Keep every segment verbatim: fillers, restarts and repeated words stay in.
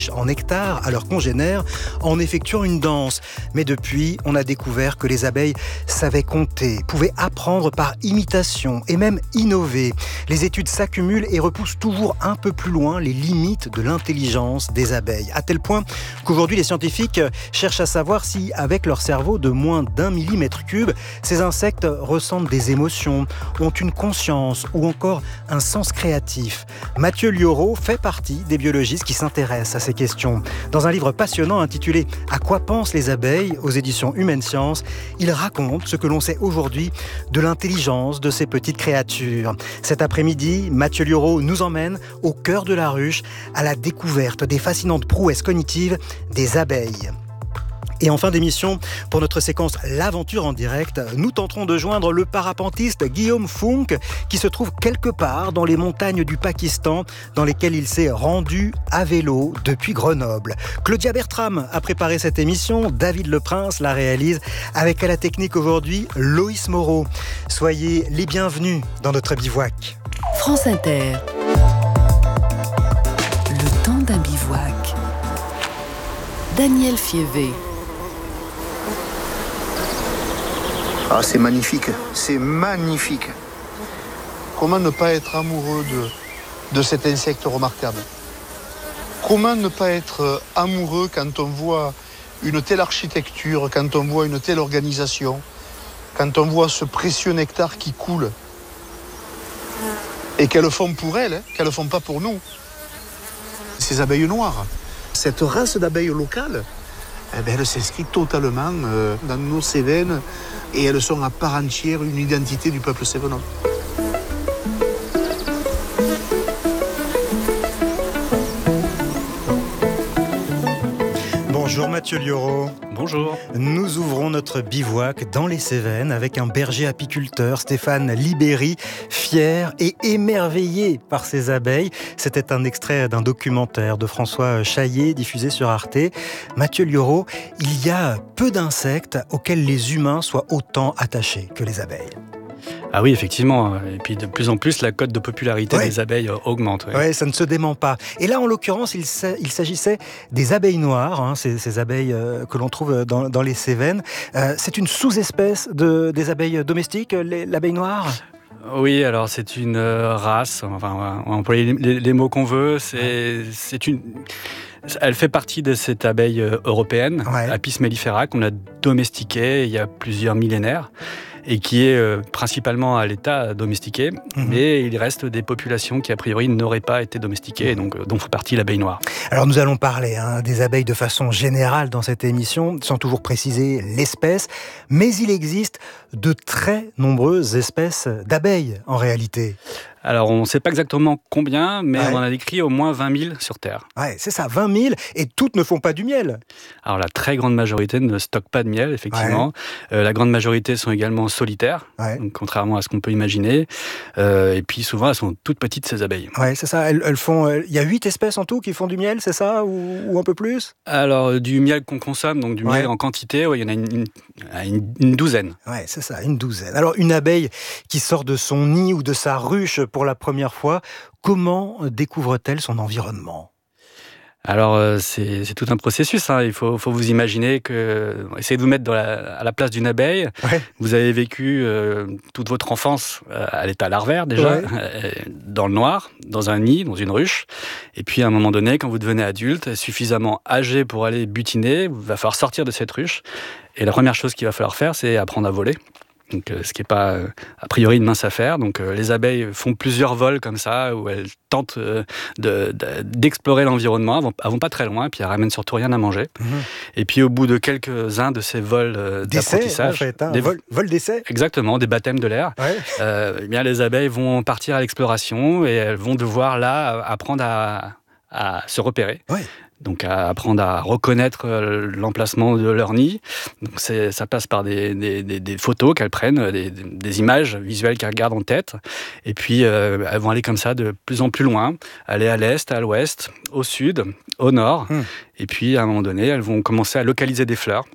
en nectar à leurs congénères en effectuant une danse. Mais depuis, on a découvert que les abeilles savaient compter, pouvaient apprendre par imitation et même innover. Les études s'accumulent et repoussent toujours un peu plus loin les limites de l'intelligence des abeilles. À tel point qu'aujourd'hui, les scientifiques cherchent à savoir si, avec leur cerveau de moins d'un millimètre cube, ces insectes ressentent des émotions, ont une conscience ou encore un sens créatif. Mathieu Liauraud fait partie des biologistes qui s'intéressent à ces questions. Dans un livre passionnant intitulé « À quoi pensent les abeilles ?» aux éditions Humaine Science, il raconte ce que l'on sait aujourd'hui de l'intelligence de ces petites créatures. Cet après-midi, Mathieu Liauraud nous emmène au cœur de la ruche à la découverte des fascinantes prouesses cognitives des abeilles. Et en fin d'émission, pour notre séquence L'aventure en direct, nous tenterons de joindre le parapentiste Guillaume Funk, qui se trouve quelque part dans les montagnes du Pakistan, dans lesquelles il s'est rendu à vélo depuis Grenoble. Claudia Bertram a préparé cette émission, David Leprince la réalise, avec à la technique aujourd'hui Loïs Moreau. Soyez les bienvenus dans notre bivouac. France Inter. Le temps d'un bivouac. Daniel Fievé. Ah, c'est magnifique, c'est magnifique. Comment ne pas être amoureux de, de cet insecte remarquable ? Comment ne pas être amoureux quand on voit une telle architecture, quand on voit une telle organisation, quand on voit ce précieux nectar qui coule et qu'elles font pour elles, hein, qu'elles ne font pas pour nous. Ces abeilles noires, cette race d'abeilles locales, eh bien, elles s'inscrivent totalement euh, dans nos Cévennes et elles sont à part entière une identité du peuple cévennois. Bonjour Mathieu Liauraud. Bonjour. Nous ouvrons notre bivouac dans les Cévennes avec un berger apiculteur, Stéphane Libéry, fier et émerveillé par ses abeilles. C'était un extrait d'un documentaire de François Chaillet diffusé sur Arte. Mathieu Liauraud, il y a peu d'insectes auxquels les humains soient autant attachés que les abeilles. Ah oui, effectivement. Et puis de plus en plus, la cote de popularité ouais. des abeilles augmente. Oui, ouais, ça ne se dément pas. Et là, en l'occurrence, il, il s'agissait des abeilles noires, hein, ces, ces abeilles euh, que l'on trouve dans, dans les Cévennes. Euh, c'est une sous-espèce de, des abeilles domestiques, les, l'abeille noire ? Oui, alors c'est une euh, race, enfin, on va employer les, les mots qu'on veut, c'est, ouais. c'est une... Elle fait partie de cette abeille européenne, ouais. Apis mellifera, qu'on a domestiquée il y a plusieurs millénaires, et qui est euh, principalement à l'état domestiqué, mmh. mais il reste des populations qui a priori n'auraient pas été domestiquées, et donc euh, dont fait partie l'abeille noire. Alors nous allons parler hein, des abeilles de façon générale dans cette émission, sans toujours préciser l'espèce, mais il existe de très nombreuses espèces d'abeilles en réalité. Alors, on ne sait pas exactement combien, mais ouais. on en a décrit au moins vingt mille sur Terre. Ouais, c'est ça, vingt mille, et toutes ne font pas du miel. Alors, la très grande majorité ne stocke pas de miel, effectivement. Ouais. Euh, la grande majorité sont également solitaires, ouais. donc, contrairement à ce qu'on peut imaginer. Euh, et puis, souvent, elles sont toutes petites, ces abeilles. Ouais, c'est ça. Elles, elles font. Il euh, y a huit espèces en tout qui font du miel, c'est ça, ou, ou un peu plus ? Alors, du miel qu'on consomme, donc du ouais. miel en quantité, il ouais, y en a une, une, une, une douzaine. Ouais, c'est ça, une douzaine. Alors, une abeille qui sort de son nid ou de sa ruche pour la première fois, comment découvre-t-elle son environnement ? Alors, euh, c'est, c'est tout un processus. Hein. Il faut, faut vous imaginer que... Essayez de vous mettre dans la, à la place d'une abeille. Ouais. Vous avez vécu euh, toute votre enfance euh, à l'état larvaire, déjà, ouais. euh, dans le noir, dans un nid, dans une ruche. Et puis, à un moment donné, quand vous devenez adulte, suffisamment âgé pour aller butiner, il va falloir sortir de cette ruche. Et la première chose qu'il va falloir faire, c'est apprendre à voler. Donc, euh, ce qui n'est pas, euh, a priori, une mince affaire. Donc, euh, les abeilles font plusieurs vols comme ça, où elles tentent euh, de, de, d'explorer l'environnement. Elles ne vont, vont pas très loin, et puis elles ramènent surtout rien à manger. Mmh. Et puis, au bout de quelques-uns de ces vols euh, d'apprentissage... en fait, hein, des vol, vol d'essai. Exactement, des baptêmes de l'air. Ouais. Euh, eh bien, les abeilles vont partir à l'exploration, et elles vont devoir, là, apprendre à, à se repérer. Ouais. Donc à apprendre à reconnaître l'emplacement de leur nid. Donc c'est, ça passe par des, des, des, des photos qu'elles prennent, des, des images visuelles qu'elles gardent en tête. Et puis euh, elles vont aller comme ça de plus en plus loin, aller à l'est, à l'ouest, au sud, au nord. Hum. Et puis à un moment donné, elles vont commencer à localiser des fleurs. Ouais.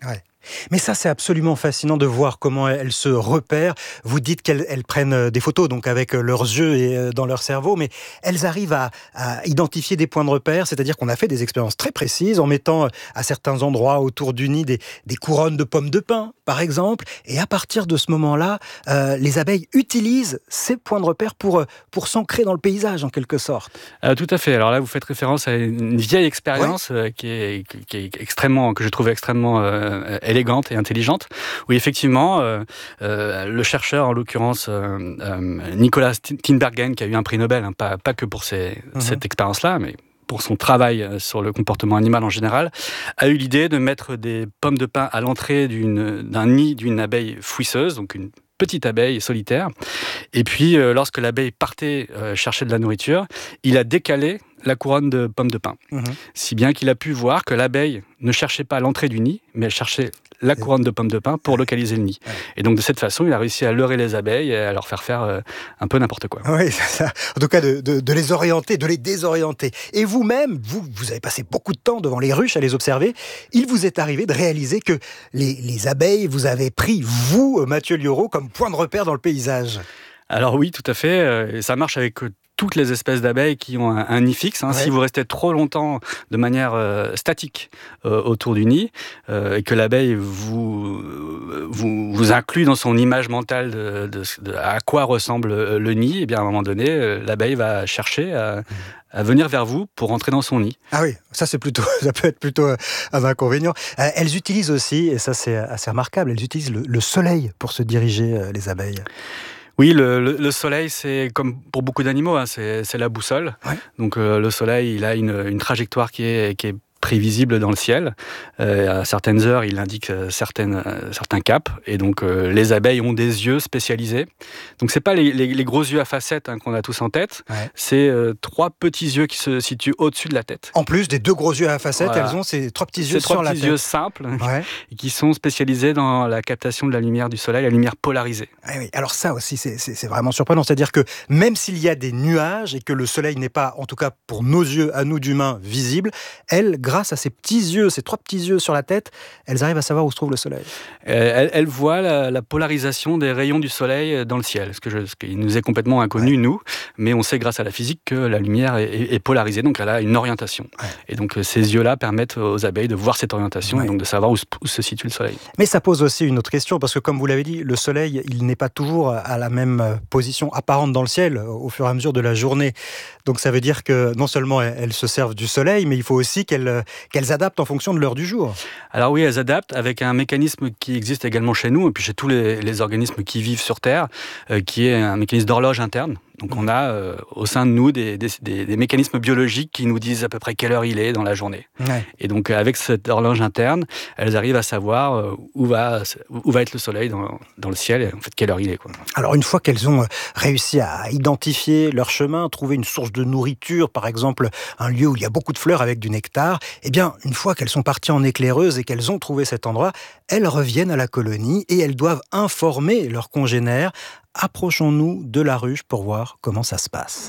Mais ça, c'est absolument fascinant de voir comment elles se repèrent. Vous dites qu'elles elles prennent des photos, donc avec leurs yeux et dans leur cerveau, mais elles arrivent à, à identifier des points de repère, c'est-à-dire qu'on a fait des expériences très précises en mettant à certains endroits autour du nid des, des couronnes de pommes de pin, par exemple, et à partir de ce moment-là, euh, les abeilles utilisent ces points de repère pour, pour s'ancrer dans le paysage, en quelque sorte. Euh, tout à fait. Alors là, vous faites référence à une vieille expérience ouais. euh, qui, est, qui est extrêmement, que je trouve extrêmement euh, élégante et intelligente, où effectivement, euh, euh, le chercheur, en l'occurrence euh, euh, Nicolas Tinbergen, qui a eu un prix Nobel, hein, pas, pas que pour ces, mmh. cette expérience-là, mais pour son travail sur le comportement animal en général, a eu l'idée de mettre des pommes de pin à l'entrée d'une, d'un nid d'une abeille fouisseuse, donc une petite abeille solitaire. Et puis, euh, lorsque l'abeille partait euh, chercher de la nourriture, il a décalé la couronne de pommes de pin. Mmh. Si bien qu'il a pu voir que l'abeille ne cherchait pas l'entrée du nid, mais elle cherchait la couronne de pommes de pin pour localiser le nid. Ouais. Et donc, de cette façon, il a réussi à leurrer les abeilles et à leur faire faire euh, un peu n'importe quoi. Oui, c'est ça. En tout cas, de, de, de les orienter, de les désorienter. Et vous-même, vous, vous avez passé beaucoup de temps devant les ruches à les observer. Il vous est arrivé de réaliser que les, les abeilles, vous avez pris, vous, Mathieu Liauraud, comme point de repère dans le paysage. Alors oui, tout à fait. Et ça marche avec toutes les espèces d'abeilles qui ont un, un nid fixe. Hein. Ouais. Si vous restez trop longtemps de manière euh, statique euh, autour du nid euh, et que l'abeille vous, vous, vous inclut dans son image mentale de, de, de à quoi ressemble le nid, et bien à un moment donné, l'abeille va chercher à, à venir vers vous pour entrer dans son nid. Ah oui, ça c'est plutôt, ça peut être plutôt un inconvénient. Euh, elles utilisent aussi, et ça c'est assez remarquable, elles utilisent le, le soleil pour se diriger, euh, les abeilles. Oui, le, le, le soleil, c'est comme pour beaucoup d'animaux, hein, c'est, c'est la boussole. Ouais. Donc euh, le soleil, il a une, une trajectoire qui est, qui est prévisible dans le ciel. Euh, à certaines heures, il indique certaines, euh, certains caps. Et donc, euh, les abeilles ont des yeux spécialisés. Donc, c'est pas les, les, les gros yeux à facettes hein, qu'on a tous en tête. Ouais. C'est euh, trois petits yeux qui se situent au-dessus de la tête. En plus des deux gros yeux à facettes, voilà. Elles ont ces trois petits yeux ces trois sur la petits tête. Yeux simples ouais. qui sont spécialisés dans la captation de la lumière du soleil, la lumière polarisée. Ah oui. Alors ça aussi, c'est, c'est, c'est vraiment surprenant. C'est-à-dire que même s'il y a des nuages et que le soleil n'est pas, en tout cas pour nos yeux, à nous d'humains, visible, elles, grâce à ces petits yeux, ces trois petits yeux sur la tête, elles arrivent à savoir où se trouve le soleil. Elle, elle voit la, la polarisation des rayons du soleil dans le ciel, ce, que je, ce qui nous est complètement inconnu, ouais. nous, mais on sait grâce à la physique que la lumière est, est polarisée, donc elle a une orientation. Ouais. Et donc ces yeux-là permettent aux abeilles de voir cette orientation ouais. et donc de savoir où se, où se situe le soleil. Mais ça pose aussi une autre question, parce que comme vous l'avez dit, le soleil, il n'est pas toujours à la même position apparente dans le ciel au fur et à mesure de la journée. Donc ça veut dire que non seulement elles se servent du soleil, mais il faut aussi qu'elles, qu'elles adaptent en fonction de l'heure du jour. Alors oui, elles adaptent avec un mécanisme qui existe également chez nous, et puis chez tous les, les organismes qui vivent sur Terre, euh, qui est un mécanisme d'horloge interne. Donc on a euh, au sein de nous des, des, des, des mécanismes biologiques qui nous disent à peu près quelle heure il est dans la journée. Ouais. Et donc avec cette horloge interne, elles arrivent à savoir euh, où, va, où va être le soleil dans, dans le ciel et en fait quelle heure il est. Quoi. Alors une fois qu'elles ont réussi à identifier leur chemin, trouver une source de nourriture, par exemple un lieu où il y a beaucoup de fleurs avec du nectar, eh bien une fois qu'elles sont parties en éclaireuse et qu'elles ont trouvé cet endroit, elles reviennent à la colonie et elles doivent informer leurs congénères. Approchons-nous de la ruche pour voir comment ça se passe.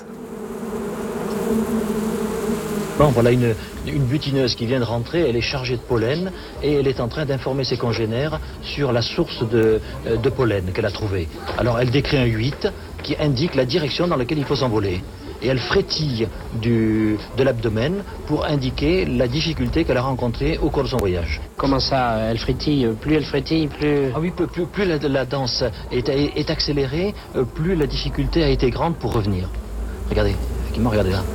Bon, voilà une, une butineuse qui vient de rentrer, elle est chargée de pollen et elle est en train d'informer ses congénères sur la source de, de pollen qu'elle a trouvée. Alors elle décrit un huit qui indique la direction dans laquelle il faut s'envoler. Et elle frétille du, de l'abdomen pour indiquer la difficulté qu'elle a rencontrée au cours de son voyage. Comment ça, elle frétille? Plus elle frétille, plus... Ah oui, plus, plus, plus la, la danse est, est accélérée, plus la difficulté a été grande pour revenir. Regardez, effectivement, regardez là.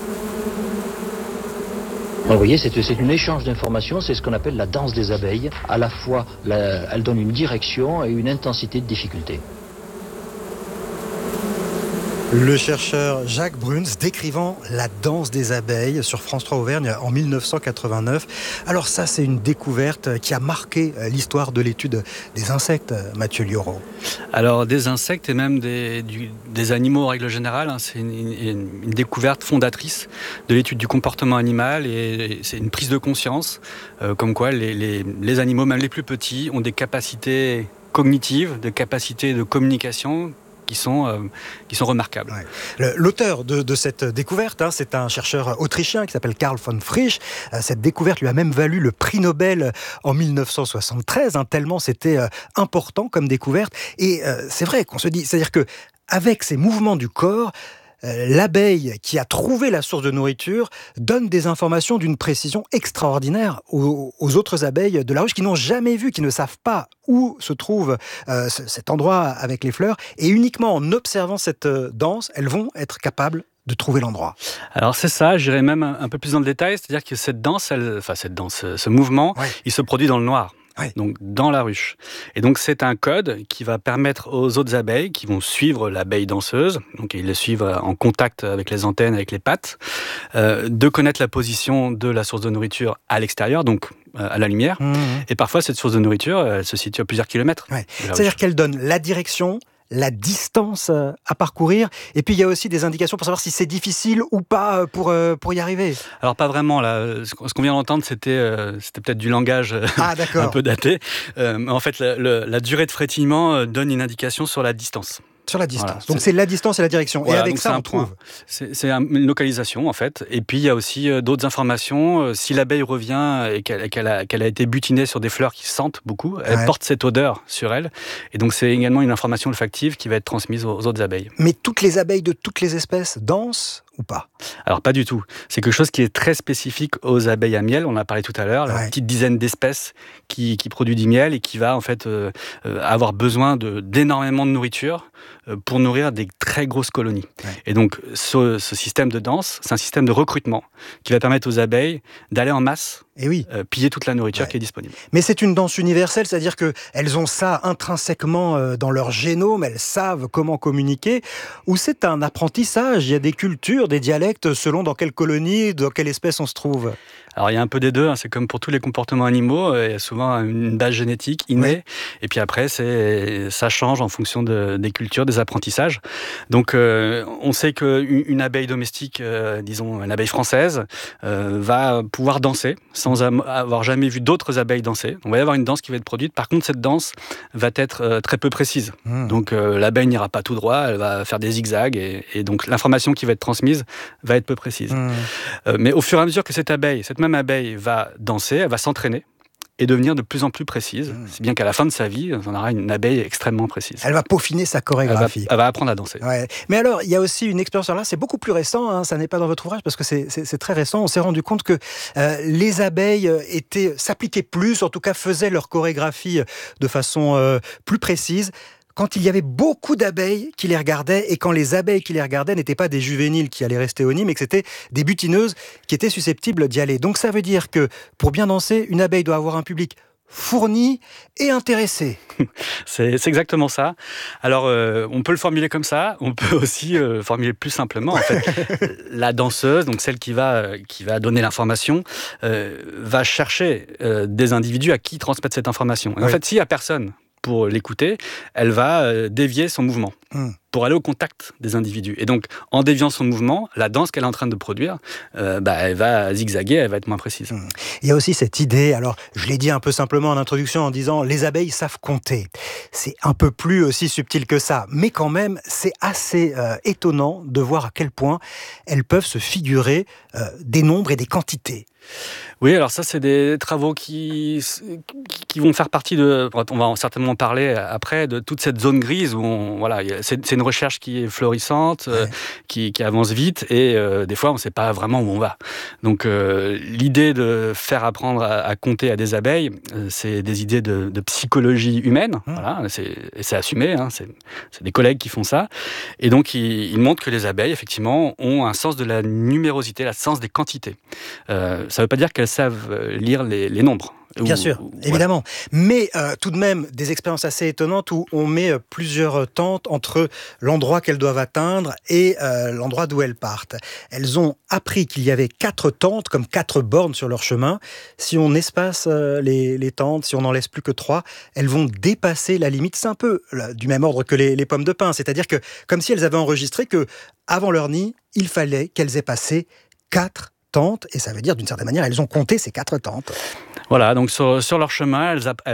Vous voyez, c'est, c'est un échange d'informations, c'est ce qu'on appelle la danse des abeilles. À la fois, la, elle donne une direction et une intensité de difficulté. Le chercheur Jacques Bruns décrivant la danse des abeilles sur France trois Auvergne en mille neuf cent quatre-vingt-neuf. Alors ça, c'est une découverte qui a marqué l'histoire de l'étude des insectes, Mathieu Liauraud. Alors des insectes et même des, du, des animaux en règle générale, hein, c'est une, une, une découverte fondatrice de l'étude du comportement animal et, et c'est une prise de conscience euh, comme quoi les, les, les animaux, même les plus petits, ont des capacités cognitives, des capacités de communication qui sont, euh, qui sont remarquables. Ouais. Le, l'auteur de, de cette découverte, hein, c'est un chercheur autrichien qui s'appelle Karl von Frisch. Euh, cette découverte lui a même valu le prix Nobel en dix-neuf cent soixante-treize, hein, tellement c'était euh, important comme découverte. Et euh, c'est vrai qu'on se dit, c'est-à-dire que avec ces mouvements du corps, l'abeille qui a trouvé la source de nourriture donne des informations d'une précision extraordinaire aux, aux autres abeilles de la ruche qui n'ont jamais vu, qui ne savent pas où se trouve euh, cet endroit avec les fleurs. Et uniquement en observant cette danse, elles vont être capables de trouver l'endroit. Alors c'est ça, j'irai même un, un peu plus dans le détail, c'est-à-dire que cette danse, elle, enfin cette danse, ce mouvement, ouais. il se produit dans le noir. Oui. Donc dans la ruche. Et donc c'est un code qui va permettre aux autres abeilles qui vont suivre l'abeille danseuse, donc ils le suivent en contact avec les antennes, avec les pattes, euh, de connaître la position de la source de nourriture à l'extérieur, donc euh, à la lumière. Mmh. Et parfois cette source de nourriture, elle se situe à plusieurs kilomètres. Oui. C'est-à-dire qu'elle donne la direction, la distance à parcourir, et puis il y a aussi des indications pour savoir si c'est difficile ou pas pour, pour y arriver. Alors pas vraiment, là. Ce qu'on vient d'entendre, c'était, euh, c'était peut-être du langage ah, un peu daté. Euh, mais en fait, la, la, la durée de frétillement donne une indication sur la distance. Sur la distance. Voilà, donc c'est... c'est la distance et la direction. Voilà, et avec ça, on trouve. C'est, c'est une localisation, en fait. Et puis, il y a aussi euh, d'autres informations. Si l'abeille revient et qu'elle, qu'elle, a, qu'elle a été butinée sur des fleurs qui sentent beaucoup, elle ouais. porte cette odeur sur elle. Et donc, c'est également une information olfactive qui va être transmise aux autres abeilles. Mais toutes les abeilles de toutes les espèces dansent ou pas? Alors, pas du tout. C'est quelque chose qui est très spécifique aux abeilles à miel. On en a parlé tout à l'heure. La ouais. petite dizaine d'espèces qui, qui produit du miel et qui va, en fait, euh, euh, avoir besoin de, d'énormément de nourriture pour nourrir des très grosses colonies. Ouais. Et donc, ce, ce système de danse, c'est un système de recrutement qui va permettre aux abeilles d'aller en masse et oui. euh, piller toute la nourriture ouais. qui est disponible. Mais c'est une danse universelle, c'est-à-dire qu'elles ont ça intrinsèquement euh, dans leur génome, elles savent comment communiquer, ou c'est un apprentissage, il y a des cultures, des dialectes, selon dans quelle colonie, dans quelle espèce on se trouve. Alors il y a un peu des deux, hein. C'est comme pour tous les comportements animaux, il y a souvent une base génétique innée, oui. et puis après c'est, ça change en fonction de, des cultures, des apprentissages. Donc euh, on sait qu'une une abeille domestique, euh, disons une abeille française, euh, va pouvoir danser sans am- avoir jamais vu d'autres abeilles danser. On va y avoir une danse qui va être produite, par contre cette danse va être euh, très peu précise. Mmh. Donc euh, l'abeille n'ira pas tout droit, elle va faire des zigzags, et, et donc l'information qui va être transmise va être peu précise. Mmh. Euh, mais au fur et à mesure que cette abeille, cette même abeille va danser, elle va s'entraîner et devenir de plus en plus précise. Mmh. C'est bien qu'à la fin de sa vie, on aura une abeille extrêmement précise. Elle va peaufiner sa chorégraphie. Elle va, elle va apprendre à danser. Ouais. Mais alors, il y a aussi une expérience là, c'est beaucoup plus récent, hein, ça n'est pas dans votre ouvrage parce que c'est, c'est, c'est très récent. On s'est rendu compte que euh, les abeilles étaient, s'appliquaient plus, en tout cas faisaient leur chorégraphie de façon euh, plus précise, quand il y avait beaucoup d'abeilles qui les regardaient, et quand les abeilles qui les regardaient n'étaient pas des juvéniles qui allaient rester au nid, mais que c'était des butineuses qui étaient susceptibles d'y aller. Donc ça veut dire que, pour bien danser, une abeille doit avoir un public fourni et intéressé. C'est, c'est exactement ça. Alors, euh, on peut le formuler comme ça, on peut aussi euh, formuler plus simplement. En fait, la danseuse, donc celle qui va, euh, qui va donner l'information, euh, va chercher euh, des individus à qui transmettre cette information. Et oui. En fait, s'il n'y a personne pour l'écouter, elle va dévier son mouvement mmh. pour aller au contact des individus. Et donc, en déviant son mouvement, la danse qu'elle est en train de produire, euh, bah, elle va zigzaguer, elle va être moins précise. Mmh. Il y a aussi cette idée, alors je l'ai dit un peu simplement en introduction en disant « les abeilles savent compter ». C'est un peu plus aussi subtil que ça, mais quand même, c'est assez euh, étonnant de voir à quel point elles peuvent se figurer euh, des nombres et des quantités. Oui, alors ça, c'est des travaux qui, qui vont faire partie de... On va certainement en parler après, de toute cette zone grise où on, voilà, c'est, c'est une recherche qui est florissante, ouais. euh, qui, qui avance vite, et euh, des fois, on ne sait pas vraiment où on va. Donc, euh, l'idée de faire apprendre à, à compter à des abeilles, euh, c'est des idées de, de psychologie humaine, mmh. voilà, c'est, et c'est assumé, hein, c'est, c'est des collègues qui font ça. Et donc, ils, ils montrent que les abeilles, effectivement, ont un sens de la numérosité, un sens des quantités. Euh, ça ne veut pas dire qu'elles savent lire les, les nombres. Bien ou, sûr, ou, évidemment. Ouais. Mais euh, tout de même, des expériences assez étonnantes où on met plusieurs tentes entre l'endroit qu'elles doivent atteindre et euh, l'endroit d'où elles partent. Elles ont appris qu'il y avait quatre tentes, comme quatre bornes sur leur chemin. Si on espace euh, les, les tentes, si on n'en laisse plus que trois, elles vont dépasser la limite. C'est un peu là, du même ordre que les, les pommes de pin. C'est-à-dire que, comme si elles avaient enregistré que, avant leur nid, il fallait qu'elles aient passé quatre tentes, et ça veut dire d'une certaine manière elles ont compté ces quatre tentes. Voilà, donc sur, sur leur chemin, elles, elles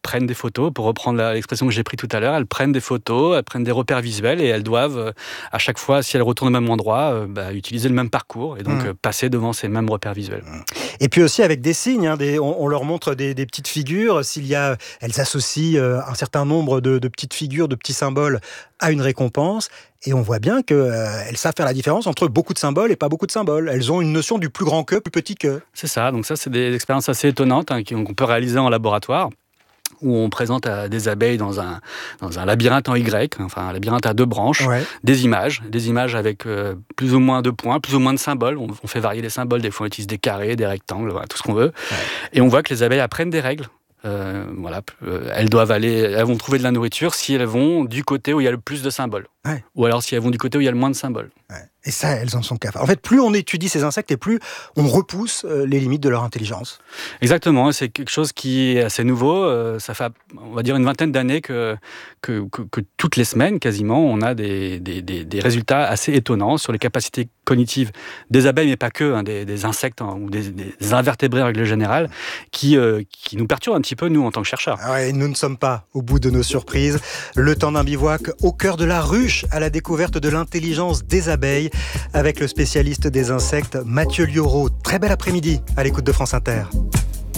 prennent des photos, pour reprendre la, l'expression que j'ai prise tout à l'heure, elles prennent des photos, elles prennent des repères visuels et elles doivent, euh, à chaque fois, si elles retournent au même endroit, euh, bah, utiliser le même parcours et donc mmh. euh, passer devant ces mêmes repères visuels. Et puis aussi avec des signes, hein, des, on, on leur montre des, des petites figures, s'il y a, elles associent euh, un certain nombre de, de petites figures, de petits symboles à une récompense. Et on voit bien qu'elles euh, savent faire la différence entre beaucoup de symboles et pas beaucoup de symboles. Elles ont une notion du plus grand que, plus petit que. C'est ça, donc ça c'est des expériences assez étonnantes hein, qu'on peut réaliser en laboratoire, où on présente à des abeilles dans un, dans un labyrinthe en Y, enfin un labyrinthe à deux branches, ouais. des images, des images avec euh, plus ou moins de points, plus ou moins de symboles. On, on fait varier les symboles, des fois on utilise des carrés, des rectangles, voilà, tout ce qu'on veut. Ouais. Et on voit que les abeilles apprennent des règles. Euh, voilà, euh, elles doivent aller, elles vont trouver de la nourriture si elles vont du côté où il y a le plus de symboles, ouais. ou alors si elles vont du côté où il y a le moins de symboles. Ouais. Et ça, elles en sont capables. En fait, plus on étudie ces insectes et plus on repousse euh, les limites de leur intelligence. Exactement, c'est quelque chose qui est assez nouveau. Euh, ça fait, on va dire, une vingtaine d'années que, que, que, que toutes les semaines, quasiment, on a des, des, des, des résultats assez étonnants sur les capacités cognitives des abeilles, mais pas que, hein, des, des insectes hein, ou des, des invertébrés en règle générale, qui, euh, qui nous perturbent un petit peu, nous, en tant que chercheurs. Ah ouais, nous ne sommes pas au bout de nos surprises. Le temps d'un bivouac au cœur de la ruche, à la découverte de l'intelligence des abeilles, avec le spécialiste des insectes Mathieu Liauraud. Très bel après-midi à l'écoute de France Inter.